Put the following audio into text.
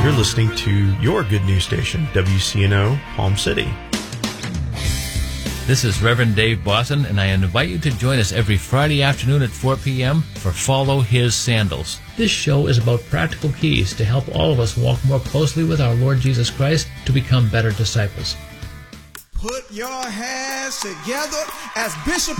You're listening to your good news station, WCNO, Palm City. This is Reverend Dave Boston, and I invite you to join us every Friday afternoon at 4 p.m. for Follow His Sandals. This show is about practical keys to help all of us walk more closely with our Lord Jesus Christ to become better disciples. Put your hands together as Bishop